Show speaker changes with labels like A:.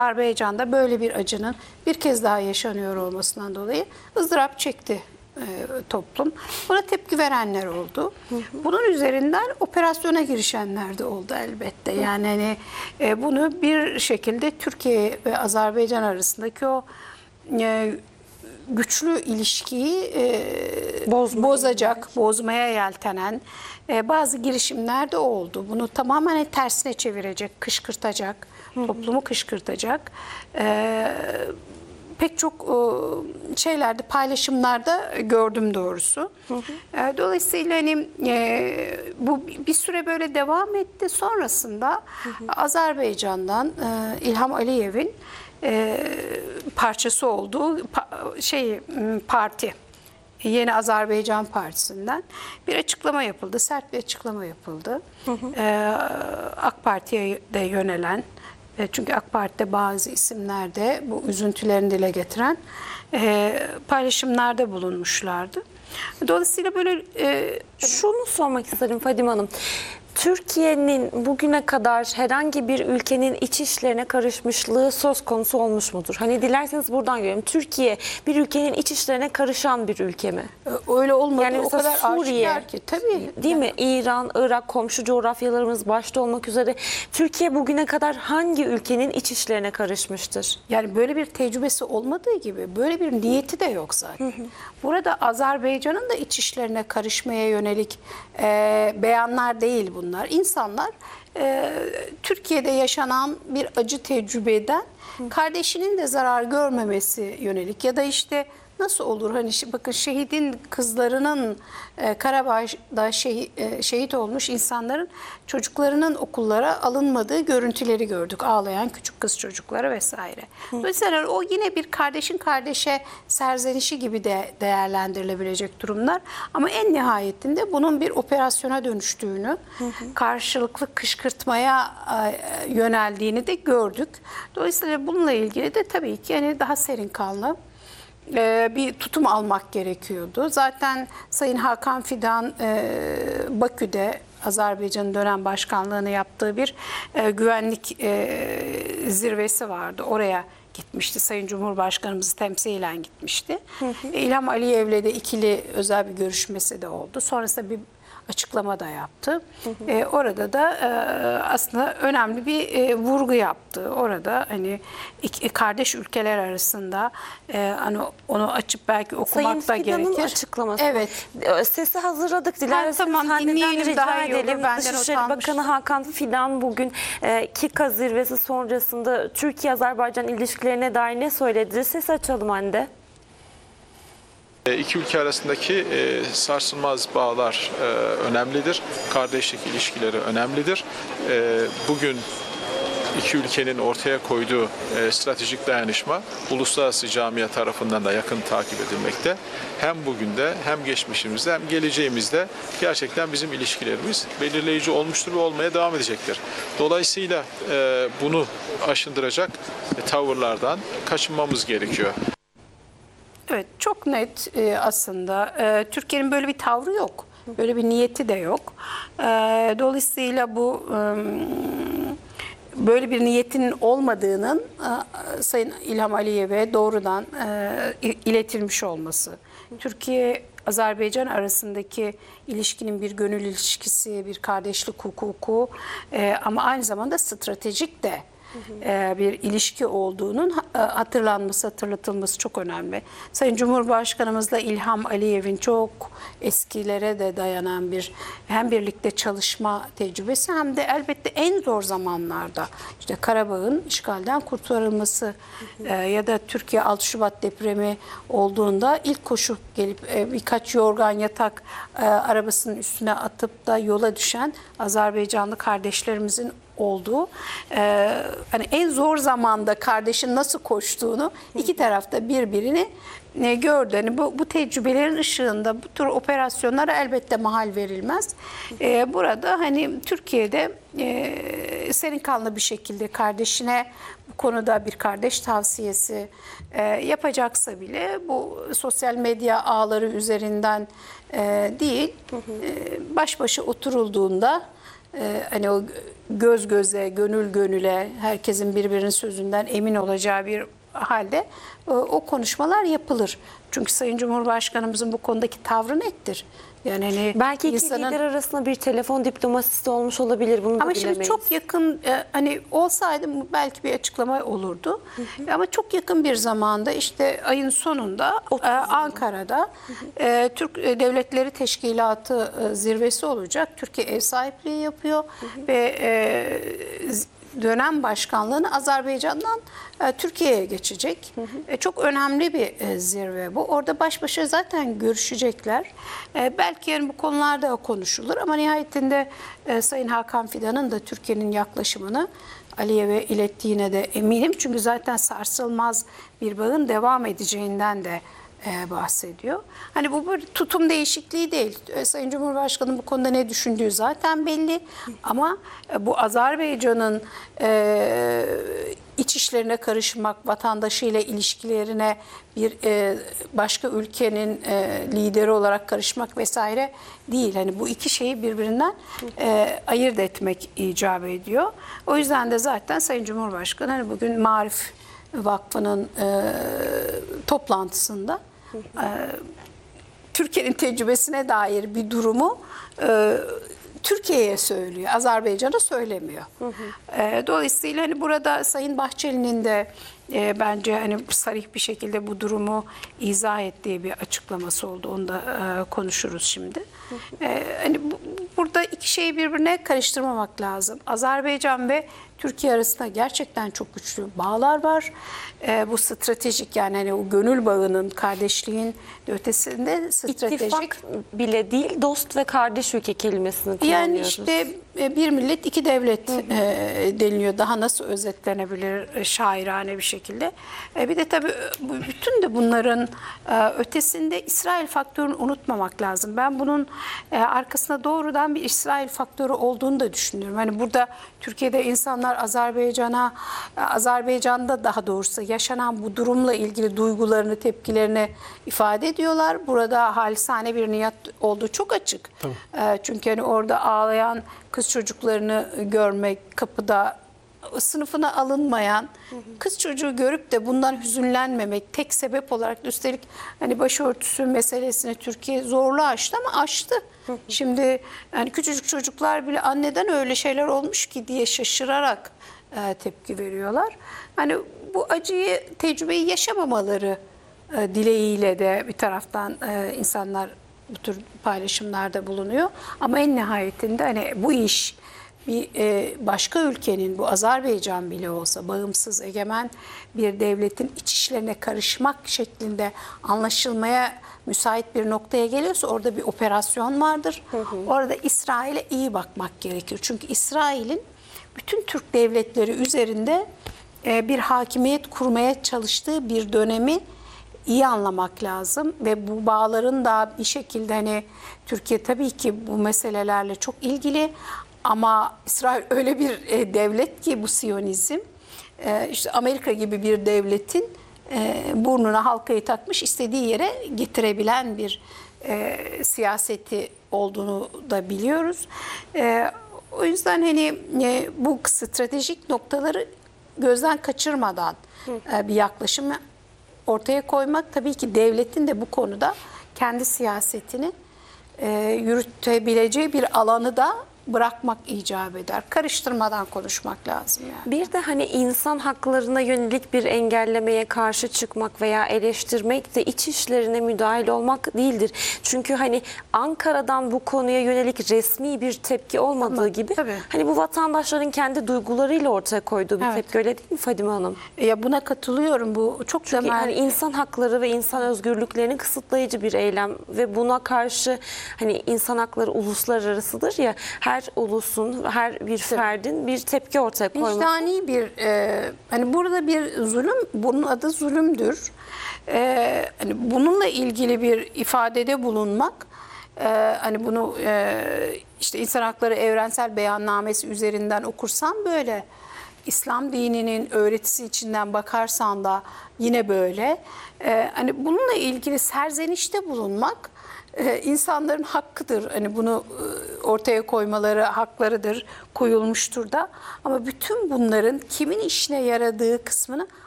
A: Azerbaycan'da böyle bir acının bir kez daha yaşanıyor olmasından dolayı ızdırap çekti toplum. Buna tepki verenler oldu. Bunun üzerinden operasyona girişenler de oldu elbette. Yani hani bunu bir şekilde Türkiye ve Azerbaycan arasındaki o güçlü ilişkiyi bozmaya yeltenen bazı girişimler de oldu. Bunu tamamen tersine çevirecek, kışkırtacak, toplumu kışkırtacak pek çok şeylerde, paylaşımlarda gördüm doğrusu. Dolayısıyla hani bu bir süre böyle devam etti. Sonrasında Azerbaycan'dan İlham Aliyev'in parçası olduğu parti, Yeni Azerbaycan Partisi'nden bir açıklama yapıldı. Sert bir açıklama yapıldı. AK Parti'ye de yönelen, çünkü AK Parti'de bazı isimler bu üzüntülerini dile getiren paylaşımlarda bulunmuşlardı. Dolayısıyla böyle
B: şunu sormak isterim Fadime Hanım. Türkiye'nin bugüne kadar herhangi bir ülkenin iç işlerine karışmışlığı söz konusu olmuş mudur? Hani dilerseniz buradan görelim. Türkiye bir ülkenin iç işlerine karışan bir ülke mi?
A: Öyle olmadı.
B: Yani
A: o kadar
B: Suriye,
A: aşikar ki. Tabii.
B: Değil mi? İran, Irak, komşu coğrafyalarımız başta olmak üzere Türkiye bugüne kadar hangi ülkenin iç işlerine karışmıştır?
A: Yani böyle bir tecrübesi olmadığı gibi böyle bir niyeti de yok zaten. Burada Azerbaycan'ın da iç işlerine karışmaya yönelik beyanlar değil bunlar. İnsanlar Türkiye'de yaşanan bir acı tecrübeden kardeşinin de zarar görmemesi yönelik ya da işte nasıl olur? Hani bakın şehidin kızlarının Karabağ'da şehit olmuş insanların çocuklarının okullara alınmadığı görüntüleri gördük. Ağlayan küçük kız çocukları vesaire. Dolayısıyla o yine bir kardeşin kardeşe serzenişi gibi de değerlendirilebilecek durumlar. Ama en nihayetinde bunun bir operasyona dönüştüğünü, karşılıklı kışkırtmaya yöneldiğini de gördük. Dolayısıyla bununla ilgili de tabii ki yani daha serin kanlı bir tutum almak gerekiyordu. Zaten Sayın Hakan Fidan Bakü'de Azerbaycan'ın dönem başkanlığını yaptığı bir güvenlik zirvesi vardı. Oraya gitmişti. Sayın Cumhurbaşkanımızı temsilen gitmişti. İlham Aliyev'le de ikili özel bir görüşmesi de oldu. Sonrasında bir açıklama da yaptı. Orada da aslında önemli bir vurgu yaptı. Orada hani kardeş ülkeler arasında hani onu açıp belki okumak da gerekir.
B: Sayın Fidan'ın açıklaması.
A: Evet.
B: Sesi hazırladık. Dilerseniz
A: tamam, dinleyelim, daha iyi olur. Benden
B: Dışişleri
A: utanmış.
B: Bakanı Hakan Fidan bugün KİKA zirvesi sonrasında Türkiye-Azerbaycan ilişkilerine dair ne söyledi? Ses açalım Hande.
C: İki ülke arasındaki sarsılmaz bağlar önemlidir. Kardeşlik ilişkileri önemlidir. Bugün iki ülkenin ortaya koyduğu stratejik dayanışma uluslararası camia tarafından da yakın takip edilmekte. Hem bugün de hem geçmişimizde hem geleceğimizde gerçekten bizim ilişkilerimiz belirleyici olmuştur ve olmaya devam edecektir. Dolayısıyla bunu aşındıracak tavırlardan kaçınmamız gerekiyor.
A: Evet, çok net aslında. Türkiye'nin böyle bir tavrı yok. Böyle bir niyeti de yok. Dolayısıyla bu böyle bir niyetinin olmadığının Sayın İlham Aliyev'e doğrudan iletilmiş olması. Türkiye-Azerbaycan arasındaki ilişkinin bir gönül ilişkisi, bir kardeşlik hukuku ama aynı zamanda stratejik de bir ilişki olduğunun hatırlanması, hatırlatılması çok önemli. Sayın Cumhurbaşkanımızla İlham Aliyev'in çok eskilere de dayanan bir hem birlikte çalışma tecrübesi hem de elbette en zor zamanlarda işte Karabağ'ın işgalden kurtarılması ya da Türkiye 6 Şubat depremi olduğunda ilk koşup gelip birkaç yorgan yatak arabasının üstüne atıp da yola düşen Azerbaycanlı kardeşlerimizin olduğu hani en zor zamanda kardeşin nasıl koştuğunu iki tarafta birbirini gördü. Yani bu tecrübelerin ışığında bu tür operasyonlara elbette mahal verilmez. Burada hani Türkiye'de serin kanlı bir şekilde kardeşine bu konuda bir kardeş tavsiyesi yapacaksa bile bu sosyal medya ağları üzerinden değil, baş başa oturulduğunda hani o göz göze, gönül gönüle, herkesin birbirinin sözünden emin olacağı bir halde o konuşmalar yapılır. Çünkü Sayın Cumhurbaşkanımızın bu konudaki tavrı nettir. Yani hani
B: Belki iki lider arasında bir telefon diplomasisi de olmuş olabilir. Bunu da
A: ama
B: bilemeyiz.
A: şimdi çok yakın hani olsaydı belki bir açıklama olurdu. Ama çok yakın bir zamanda işte ayın sonunda Ankara'da Türk Devletleri Teşkilatı zirvesi olacak. Türkiye ev sahipliği yapıyor ve dönem başkanlığını Azerbaycan'dan Türkiye'ye geçecek. Çok önemli bir zirve bu. Orada baş başa zaten görüşecekler. Belki yani bu konularda konuşulur ama nihayetinde Sayın Hakan Fidan'ın da Türkiye'nin yaklaşımını Aliyev'e ilettiğine de eminim. Çünkü zaten sarsılmaz bir bağın devam edeceğinden de bahsediyor. Hani bu bir tutum değişikliği değil. Sayın Cumhurbaşkanı bu konuda ne düşündüğü zaten belli. Ama bu Azerbaycan'ın iç işlerine karışmak, vatandaşıyla ilişkilerine bir başka ülkenin lideri olarak karışmak vesaire değil. Hani bu iki şeyi birbirinden ayırt etmek icap ediyor. O yüzden de zaten Sayın Cumhurbaşkanı hani bugün Maarif Vakfı'nın toplantısında Türkiye'nin tecrübesine dair bir durumu Türkiye'ye söylüyor, Azerbaycan'a söylemiyor. Dolayısıyla hani burada Sayın Bahçeli'nin de bence hani sarih bir şekilde bu durumu izah ettiği bir açıklaması oldu. Onu da konuşuruz şimdi. Hani burada iki şeyi birbirine karıştırmamak lazım. Azerbaycan ve Türkiye arasında gerçekten çok güçlü bağlar var. Bu stratejik yani hani o gönül bağının, kardeşliğin ötesinde stratejik.
B: İttifak bile değil, dost ve kardeş ülke kelimesini kullanıyoruz.
A: Yani işte bir millet iki devlet deniliyor. Daha nasıl özetlenebilir şairane bir şekilde. Bir de tabii bütün de bunların ötesinde İsrail faktörünü unutmamak lazım. Ben bunun arkasında doğrudan bir İsrail faktörü olduğunu da düşünüyorum. Hani burada Türkiye'de insanlar Azerbaycan'da daha doğrusu yaşanan bu durumla ilgili duygularını, tepkilerini ifade ediyorlar. Burada halisane bir niyet olduğu çok açık. Çünkü hani orada ağlayan kız çocuklarını görmek, kapıda sınıfına alınmayan kız çocuğu görüp de bundan hüzünlenmemek tek sebep olarak üstelik hani başörtüsü meselesini Türkiye zorla aştı ama aştı. Şimdi yani küçücük çocuklar bile anneden öyle şeyler olmuş ki diye şaşırarak tepki veriyorlar. Hani bu acıyı, tecrübeyi yaşamamaları dileğiyle de bir taraftan insanlar bu tür paylaşımlarda bulunuyor. Ama en nihayetinde hani bu iş bir başka ülkenin, bu Azerbaycan bile olsa bağımsız, egemen bir devletin iç işlerine karışmak şeklinde anlaşılmaya müsait bir noktaya geliyorsa orada bir operasyon vardır. Orada İsrail'e iyi bakmak gerekir. Çünkü İsrail'in bütün Türk devletleri üzerinde bir hakimiyet kurmaya çalıştığı bir dönemi iyi anlamak lazım ve bu bağların da bir şekilde hani Türkiye tabii ki bu meselelerle çok ilgili ama İsrail öyle bir devlet ki bu Siyonizm işte Amerika gibi bir devletin burnuna halkayı takmış istediği yere getirebilen bir siyaseti olduğunu da biliyoruz. O yüzden hani bu stratejik noktaları gözden kaçırmadan bir yaklaşım ortaya koymak tabii ki devletin de bu konuda kendi siyasetini yürütebileceği bir alanı da bırakmak icap eder. Karıştırmadan konuşmak lazım yani.
B: Bir de hani insan haklarına yönelik bir engellemeye karşı çıkmak veya eleştirmek de iç işlerine müdahil olmak değildir. Çünkü hani Ankara'dan bu konuya yönelik resmi bir tepki olmadığı gibi
A: tabii.
B: hani bu vatandaşların kendi duygularıyla ortaya koyduğu bir tepki, öyle değil mi Fadime Hanım?
A: Ya buna katılıyorum. Bu çok temel.
B: Yani insan hakları ve insan özgürlüklerini kısıtlayıcı bir eylem ve buna karşı hani insan hakları uluslararasıdır ya, her ulusun, her bir ferdin bir tepki ortaya koymak.
A: Vicdani bir hani burada bir zulüm, bunun adı zulümdür. Hani bununla ilgili bir ifadede bulunmak, hani bunu işte İnsan Hakları Evrensel Beyannamesi üzerinden okursan böyle, İslam dininin öğretisi içinden bakarsan da yine böyle. Hani bununla ilgili serzenişte bulunmak insanların hakkıdır. Hani bunu ortaya koymaları haklarıdır, koyulmuştur da. Ama bütün bunların kimin işine yaradığı kısmını